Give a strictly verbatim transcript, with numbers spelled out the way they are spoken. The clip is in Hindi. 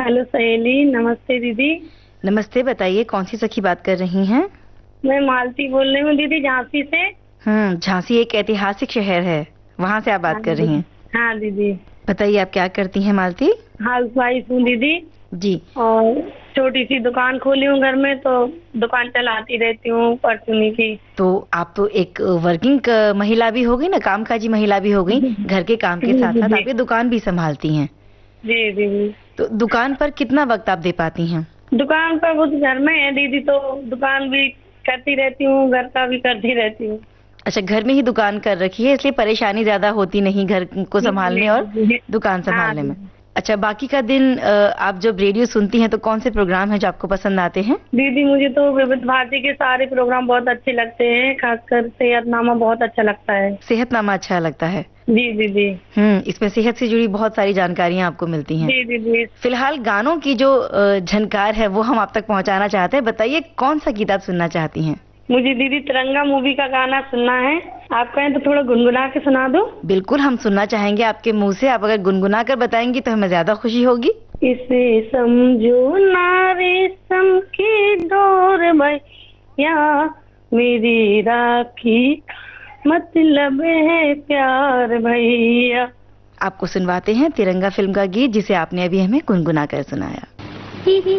हेलो सहेली, नमस्ते दीदी। नमस्ते, बताइए कौन सी सखी बात कर रही हैं? मैं मालती बोल रही हूँ दीदी, झांसी से। हम्म, झांसी एक ऐतिहासिक शहर है, वहां से आप हाँ बात कर रही दीदी। हैं। हाँ दीदी। बताइए आप क्या करती हैं मालती? हाउस वाइफ हूँ दीदी। जी। और छोटी सी दुकान खोली हूँ घर में, तो दुकान चलाती रहती हूँ परचूनी की। तो आप तो एक वर्किंग महिला भी हो गई ना, कामकाजी महिला भी हो गई। घर के काम के जी साथ साथ दीदी। आप ये दुकान भी संभालती हैं। जी दीदी। तो दुकान पर कितना वक्त आप दे पाती हैं? दुकान पर वो घर में है दीदी, तो दुकान भी करती रहती हूँ, घर का भी करती रहती हूँ। अच्छा, घर में ही दुकान कर रखी है, इसलिए परेशानी ज्यादा होती नहीं घर को जी संभालने और दीदी। दुकान हाँ संभालने में। दीदी। अच्छा, बाकी का दिन अ, आप जब रेडियो सुनती हैं तो कौन से प्रोग्राम है जो आपको पसंद आते हैं? दीदी मुझे तो विविध भारती के सारे प्रोग्राम बहुत अच्छे लगते हैं, खासकर सेहतनामा बहुत अच्छा लगता है। सेहतनामा अच्छा लगता है। जी दीदी। हम्म, इसमें सेहत से जुड़ी बहुत सारी जानकारियां आपको मिलती हैं। जी दीदी। फिलहाल गानों की जो अ, झनकार है वो हम आप तक पहुंचाना चाहते हैं। बताइए कौन सा गीत आप सुनना चाहती हैं? मुझे दीदी तिरंगा मूवी का गाना सुनना है। आप कहें तो थोड़ा गुनगुना के सुना दो। बिल्कुल, हम सुनना चाहेंगे आपके मुंह से। आप अगर गुनगुना कर बताएंगी तो हमें ज्यादा खुशी होगी। इसे समझो ना रेशम की डोर भैया, मेरी राखी का मतलब है प्यार भैया। आपको सुनवाते हैं तिरंगा फिल्म का गीत, जिसे आपने अभी हमें गुनगुना कर सुनाया।